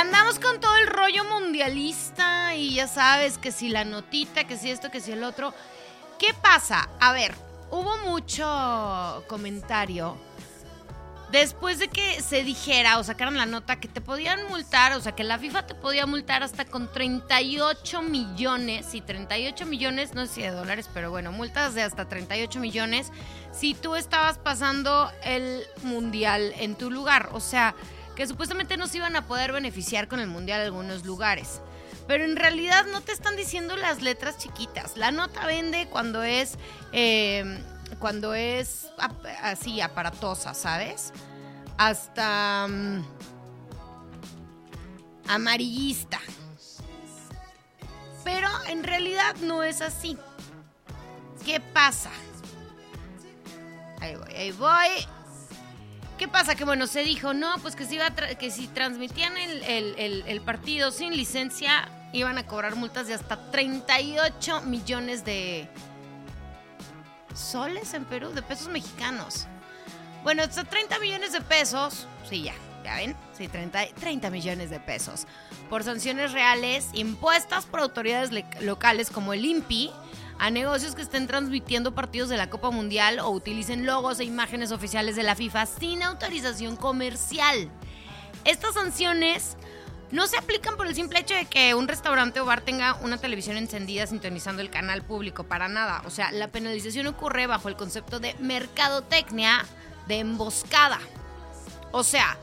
andamos con todo el rollo mundialista y ya sabes que si la notita, que si esto, que si el otro. ¿Qué pasa? A ver, hubo mucho comentario después de que se dijera o sacaron la nota que te podían multar, o sea, que la FIFA te podía multar hasta con 38 millones, y 38 millones, no sé si de dólares, pero bueno, multas de hasta 38 millones si tú estabas pasando el mundial en tu lugar. O sea, que supuestamente no se iban a poder beneficiar con el mundial algunos lugares. Pero en realidad no te están diciendo las letras chiquitas. La nota vende cuando es así aparatosa, ¿sabes? Hasta amarillista. Pero en realidad no es así. ¿Qué pasa? Ahí voy. ¿Qué pasa? Que bueno, se dijo, no, pues que si transmitían el partido sin licencia, iban a cobrar multas de hasta 38 millones de soles en Perú, de pesos mexicanos. Bueno, hasta 30 millones de pesos, sí, ya ven, sí, 30 millones de pesos, por sanciones reales impuestas por autoridades locales como el INPI, a negocios que estén transmitiendo partidos de la Copa Mundial o utilicen logos e imágenes oficiales de la FIFA sin autorización comercial. Estas sanciones no se aplican por el simple hecho de que un restaurante o bar tenga una televisión encendida sintonizando el canal público, para nada. O sea, la penalización ocurre bajo el concepto de mercadotecnia de emboscada. O sea,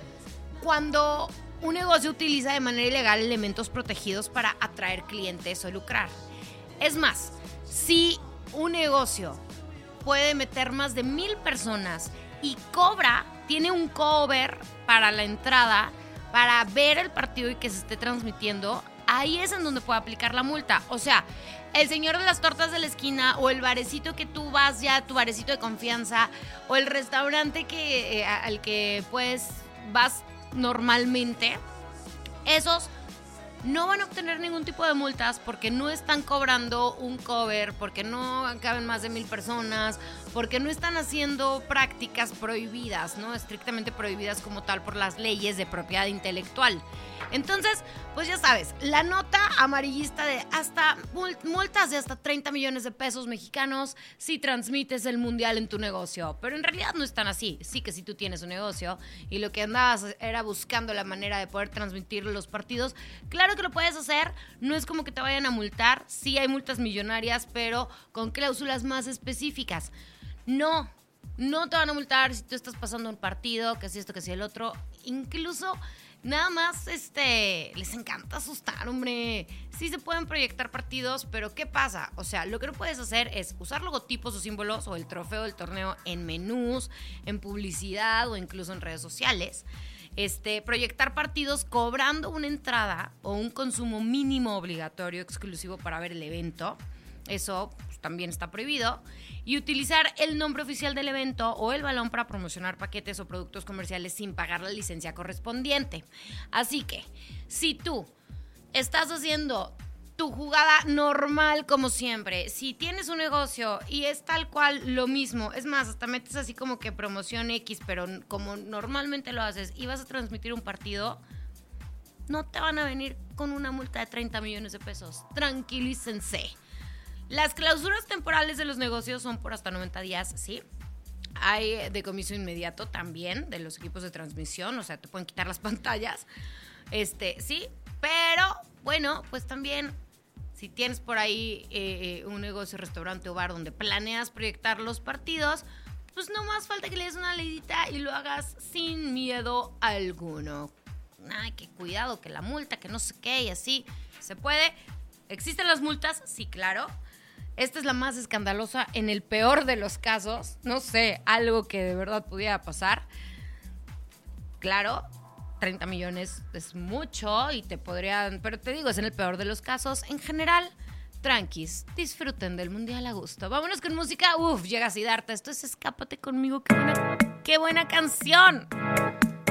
cuando un negocio utiliza de manera ilegal elementos protegidos para atraer clientes o lucrar. Es más, si un negocio puede meter más de 1,000 personas y tiene un cover para la entrada, para ver el partido y que se esté transmitiendo, ahí es en donde puede aplicar la multa. O sea, el señor de las tortas de la esquina o el barecito que tú vas ya, tu barecito de confianza, o el restaurante al que pues vas normalmente, esos no van a obtener ningún tipo de multas porque no están cobrando un cover, porque no caben más de 1,000 personas, porque no están haciendo prácticas prohibidas, ¿no? Estrictamente prohibidas como tal por las leyes de propiedad intelectual. Entonces, pues ya sabes, la nota amarillista de hasta multas de hasta 30 millones de pesos mexicanos si transmites el mundial en tu negocio. Pero en realidad no están así. Sí que si tú tienes un negocio y lo que andabas era buscando la manera de poder transmitir los partidos, claro que lo puedes hacer. No es como que te vayan a multar. Sí hay multas millonarias, pero con cláusulas más específicas. No te van a multar si tú estás pasando un partido, que si esto, que si el otro. Incluso nada más les encanta asustar, hombre. Sí se pueden proyectar partidos, pero ¿qué pasa? O sea, lo que no puedes hacer es usar logotipos o símbolos o el trofeo del torneo en menús, en publicidad o incluso en redes sociales. Proyectar partidos cobrando una entrada o un consumo mínimo obligatorio exclusivo para ver el evento. Eso pues, también está prohibido. Y utilizar el nombre oficial del evento o el balón para promocionar paquetes o productos comerciales sin pagar la licencia correspondiente. Así que, si tú estás haciendo tu jugada normal como siempre, si tienes un negocio y es tal cual lo mismo, es más, hasta metes así como que promoción X, pero como normalmente lo haces y vas a transmitir un partido, no te van a venir con una multa de 30 millones de pesos. Tranquilícense. Las clausuras temporales de los negocios son por hasta 90 días, ¿sí? Hay decomiso inmediato también de los equipos de transmisión, o sea, te pueden quitar las pantallas, sí, pero bueno, pues también si tienes por ahí un negocio, restaurante o bar donde planeas proyectar los partidos, pues no más falta que le des una leidita y lo hagas sin miedo alguno. Ay, que cuidado, que la multa, que no sé qué y así, ¿se puede? ¿Existen las multas? Sí, claro. Esta es la más escandalosa en el peor de los casos. No sé, algo que de verdad pudiera pasar. Claro, 30 millones es mucho y te podrían... Pero te digo, es en el peor de los casos. En general, tranquis, disfruten del mundial a gusto. Vámonos con música. Llega Siddhartha. Esto es Escápate conmigo. ¡Qué buena canción!